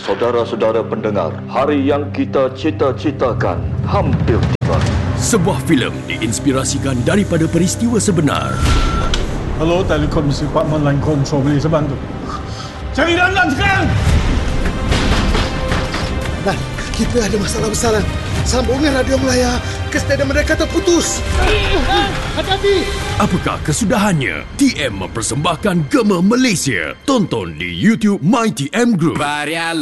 Saudara-saudara pendengar, hari yang kita cita-citakan hampir tiba. Sebuah filem diinspirasikan daripada peristiwa sebenar. Hello, Telekom Department Line Control, boleh saya bantu? Cari Lan sekarang! Lan, kita ada masalah besar, Lan. Sambungan radio Melaya ke stadium mereka terputus. Hati-hati! Apakah kesudahannya? TM mempersembahkan Gema Malaysia. Tonton di YouTube My TM Group.